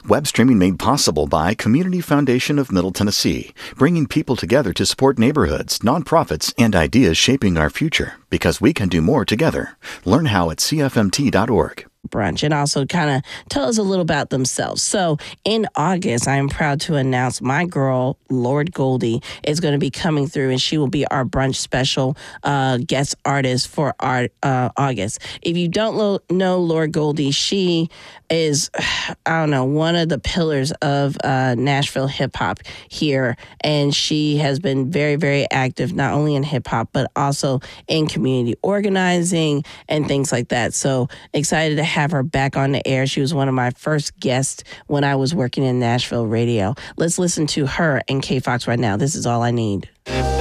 Web streaming made possible by Community Foundation of Middle Tennessee, bringing people together to support neighborhoods, nonprofits, and ideas shaping our future, because we can do more together. Learn how at cfmt.org. Brunch, and also kind of tell us a little about themselves. So in August, I am proud to announce my girl, Lord Goldie, is going to be coming through, and she will be our brunch special guest artist for our August. If you don't know Lord Goldie, she is, one of the pillars of Nashville hip hop here, and she has been very, very active, not only in hip hop, but also in community organizing and things like that. So excited to have her back on the air. She was one of my first guests when I was working in Nashville radio. Let's listen to her and K Fox right now. This is All I Need.